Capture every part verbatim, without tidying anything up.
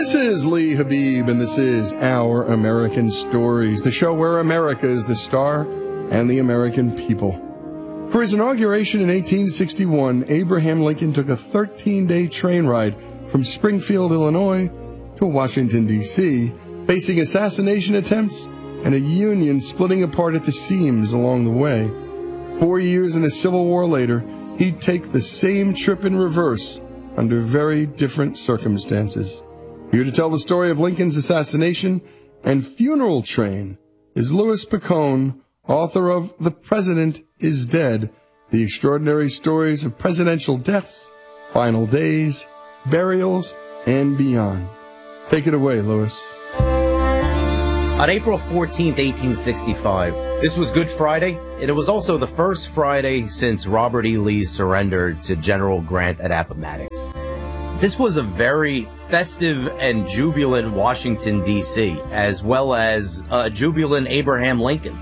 This is Lee Habib, and this is Our American Stories, the show where America is the star and the American people. For his inauguration in eighteen sixty-one, Abraham Lincoln took a thirteen-day train ride from Springfield, Illinois, to Washington, D C, facing assassination attempts and a Union splitting apart at the seams along the way. Four years and a civil war later, he'd take the same trip in reverse under very different circumstances. Here to tell the story of Lincoln's assassination and funeral train is Louis Picone, author of The President is Dead, The Extraordinary Stories of Presidential Deaths, Final Days, Burials, and Beyond. Take it away, Louis. On April fourteenth, eighteen sixty-five, this was Good Friday, and it was also the first Friday since Robert E. Lee surrendered to General Grant at Appomattox. This was a very festive and jubilant Washington, D C, as well as a jubilant Abraham Lincoln.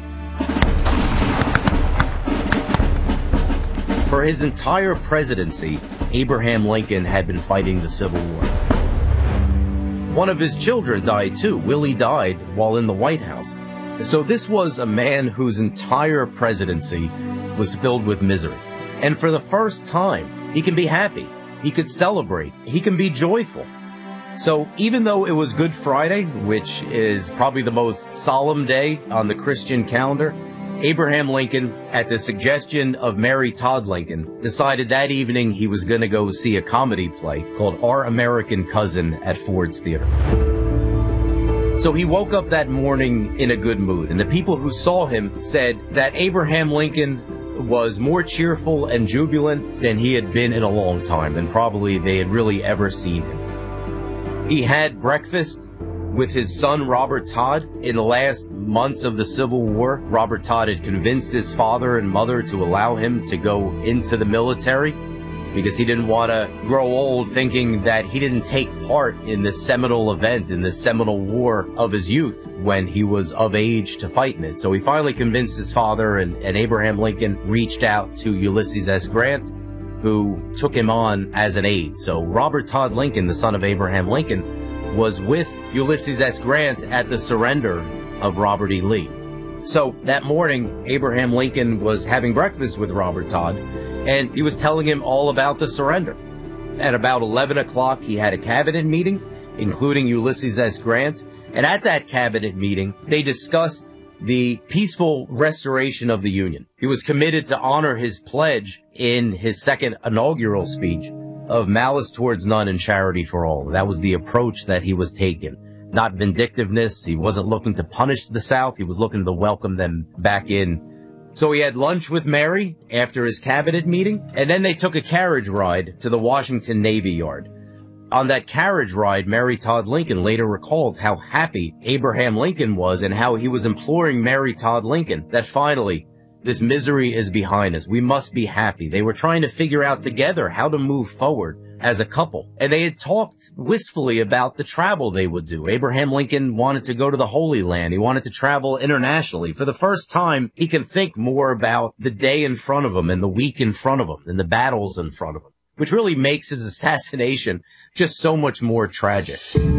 For his entire presidency, Abraham Lincoln had been fighting the Civil War. One of his children died too. Willie died while in the White House. So this was a man whose entire presidency was filled with misery. And for the first time, he can be happy. He could celebrate. He can be joyful. So even though it was Good Friday, which is probably the most solemn day on the Christian calendar, Abraham Lincoln, at the suggestion of Mary Todd Lincoln, decided that evening he was going to go see a comedy play called Our American Cousin at Ford's Theater. So he woke up that morning in a good mood, and the people who saw him said that Abraham Lincoln was more cheerful and jubilant than he had been in a long time, than probably they had really ever seen him. He had breakfast with his son, Robert Todd. In the last months of the Civil War, Robert Todd had convinced his father and mother to allow him to go into the military because he didn't want to grow old thinking that he didn't take part in this seminal event, in this seminal war of his youth when he was of age to fight in it. So he finally convinced his father, and, and Abraham Lincoln reached out to Ulysses S. Grant, who took him on as an aide. So Robert Todd Lincoln, the son of Abraham Lincoln, was with Ulysses S. Grant at the surrender of Robert E. Lee. So that morning, Abraham Lincoln was having breakfast with Robert Todd, and he was telling him all about the surrender. At about eleven o'clock, he had a cabinet meeting, including Ulysses S. Grant, and at that cabinet meeting, they discussed the peaceful restoration of the Union. He was committed to honor his pledge in his second inaugural speech of malice towards none and charity for all. That was the approach that he was taking. Not vindictiveness. He wasn't looking to punish the South. He was looking to welcome them back in. So he had lunch with Mary after his cabinet meeting, and then they took a carriage ride to the Washington Navy Yard. On that carriage ride, Mary Todd Lincoln later recalled how happy Abraham Lincoln was and how he was imploring Mary Todd Lincoln that finally, this misery is behind us. We must be happy. They were trying to figure out together how to move forward as a couple. And they had talked wistfully about the travel they would do. Abraham Lincoln wanted to go to the Holy Land. He wanted to travel internationally. For the first time, he can think more about the day in front of him and the week in front of him and the battles in front of him, which really makes his assassination just so much more tragic.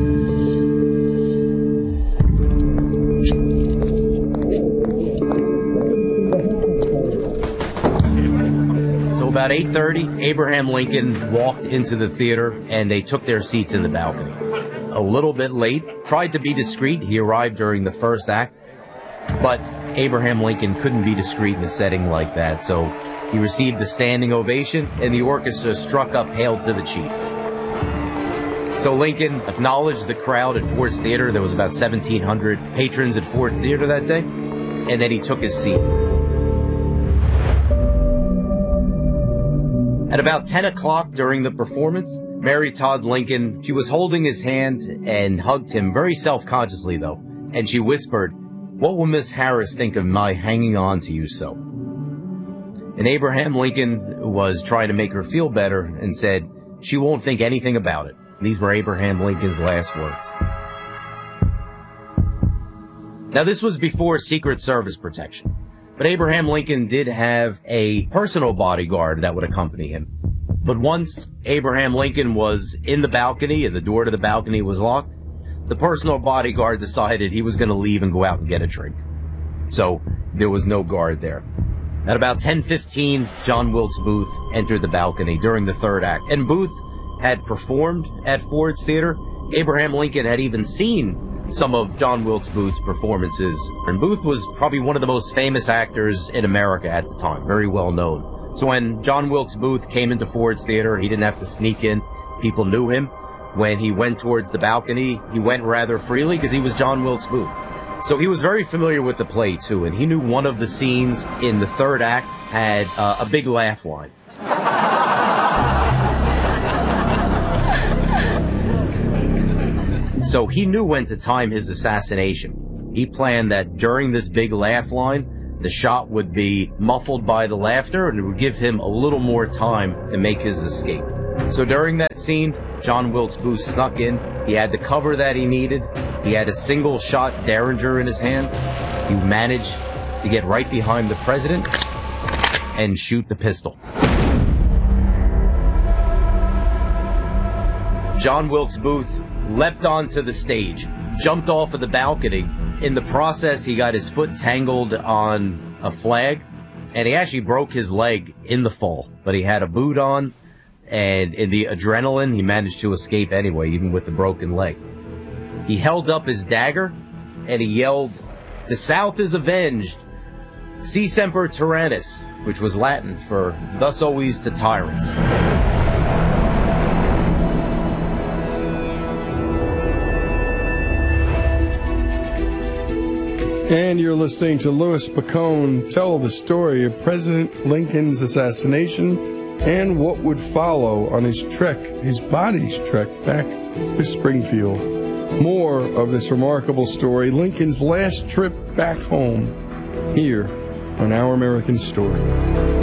About eight thirty, Abraham Lincoln walked into the theater, and they took their seats in the balcony. A little bit late, tried to be discreet. He arrived during the first act, but Abraham Lincoln couldn't be discreet in a setting like that, so he received a standing ovation, and the orchestra struck up Hail to the Chief. So Lincoln acknowledged the crowd at Ford's Theater. There was about seventeen hundred patrons at Ford Theater that day, and then he took his seat. At about ten o'clock during the performance, Mary Todd Lincoln, she was holding his hand and hugged him very self-consciously, though, and she whispered, "What will Miss Harris think of my hanging on to you so?" And Abraham Lincoln was trying to make her feel better and said, "She won't think anything about it." And these were Abraham Lincoln's last words. Now, this was before Secret Service protection. But Abraham Lincoln did have a personal bodyguard that would accompany him. But once Abraham Lincoln was in the balcony and the door to the balcony was locked, the personal bodyguard decided he was going to leave and go out and get a drink. So there was no guard there. At about ten fifteen, John Wilkes Booth entered the balcony during the third act. And Booth had performed at Ford's Theater. Abraham Lincoln had even seen some of John Wilkes Booth's performances. And Booth was probably one of the most famous actors in America at the time, very well known. So when John Wilkes Booth came into Ford's Theater, he didn't have to sneak in. People knew him. When he went towards the balcony, he went rather freely because he was John Wilkes Booth. So he was very familiar with the play, too, and he knew one of the scenes in the third act had uh, a big laugh line. So he knew when to time his assassination. He planned that during this big laugh line, the shot would be muffled by the laughter, and it would give him a little more time to make his escape. So during that scene, John Wilkes Booth snuck in. He had the cover that he needed. He had a single-shot Derringer in his hand. He managed to get right behind the president and shoot the pistol. John Wilkes Booth leapt onto the stage, jumped off of the balcony. In the process, he got his foot tangled on a flag, and he actually broke his leg in the fall. But he had a boot on, and in the adrenaline, he managed to escape anyway, even with the broken leg. He held up his dagger, and he yelled, "The South is avenged! Si semper tyrannis," which was Latin for "thus always to tyrants." And you're listening to Louis Picone tell the story of President Lincoln's assassination and what would follow on his trek, his body's trek back to Springfield. More of this remarkable story, Lincoln's last trip back home, here on Our American Story.